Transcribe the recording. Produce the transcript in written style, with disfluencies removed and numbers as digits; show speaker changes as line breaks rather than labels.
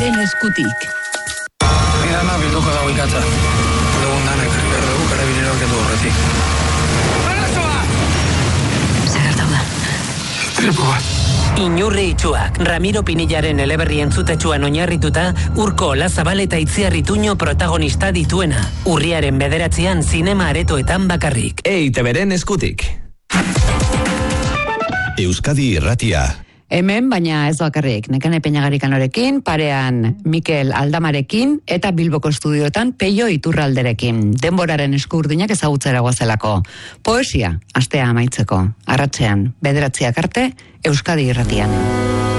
EITB-ren eskutik.
Dana bilduko dago ikatza. Dugun danek, berdugu karabinero orketu horretik.
Zagartau da.
Tripo bat.
Inurri itxuak, Ramiro Pinillaren eleberri entzutetsuan oinarrituta, Urko Olazabal eta Itziar Ituño protagonista dituena. Urriaren 9an zinema aretoetan bakarrik.
EITB-ren eskutik.
Euskadi Irratia.
Hemen, baina ez bakarrik, Nekane Peñagarikanorekin, parean Mikel Aldamarekin eta Bilboko estudioetan Peio Iturralderekin. Denboraren eskurdinak ezagutzera goazelako. Poesia, astea amaitzeko. Arratsean, 9 arte, Euskadi Irratian.